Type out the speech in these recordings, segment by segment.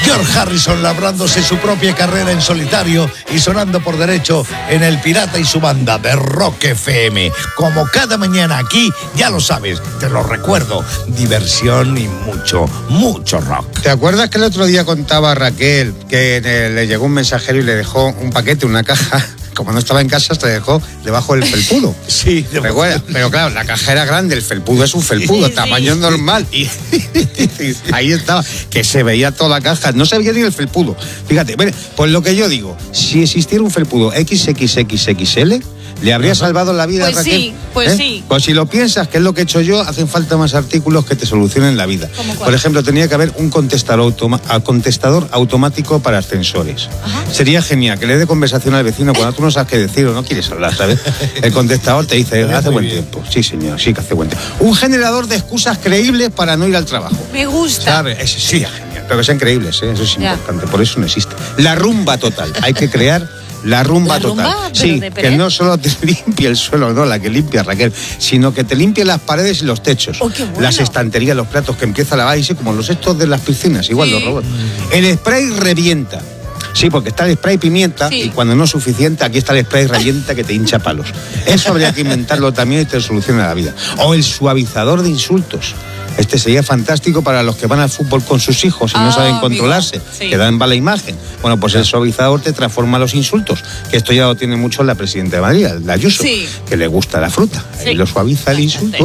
George Harrison labrándose su propia carrera en solitario y sonando por derecho en El Pirata y su banda de Rock FM. Como cada mañana aquí, ya lo sabes, te lo recuerdo, diversión y mucho, mucho rock. ¿Te acuerdas que el otro día contaba Raquel que le llegó un mensajero y le dejó un paquete, una caja? Como no estaba en casa, se dejó debajo del felpudo. Sí, ¿Recuerdas? Pero claro, la caja era grande, el felpudo es un felpudo, sí, tamaño normal. Y ahí estaba, que se veía toda la caja, no se veía ni el felpudo. Fíjate, pues lo que yo digo, si existiera un felpudo XXXXL, ¿le habría salvado la vida, pues Raquel? Sí, pues sí. Pues si lo piensas, que es lo que he hecho yo, hacen falta más artículos que te solucionen la vida. Por ejemplo, tenía que haber un contestador automático para ascensores. Ajá. Sería genial que le dé conversación al vecino cuando tú no sabes qué decir o no quieres hablar, ¿sabes? El contestador te dice, hace buen tiempo. Sí, señor, sí que hace buen tiempo. Un generador de excusas creíbles para no ir al trabajo. Me gusta. ¿Sabes? Ese sería genial. Pero que sean creíbles, ¿eh? Eso es importante. Por eso no existe. La rumba total. Hay que crear la rumba total. Sí, que no solo te limpie el suelo, no, la que limpia Raquel, sino que te limpie las paredes y los techos. Oh, qué bueno. Las estanterías, los platos, que empieza a lavar, y sí, como los estos de las piscinas, igual los robots. El spray revienta. Sí, porque está el spray pimienta y cuando no es suficiente, aquí está el spray revienta que te hincha palos. Eso habría que inventarlo también y te soluciona la vida. O el suavizador de insultos. Este sería fantástico para los que van al fútbol con sus hijos y no saben controlarse, que dan mala imagen. Bueno, pues el suavizador te transforma los insultos, que esto ya lo tiene mucho la presidenta de Madrid, la Ayuso, que le gusta la fruta. Y lo suaviza el insulto.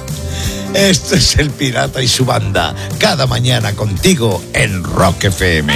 Esto es El Pirata y su banda, cada mañana contigo en Rock FM.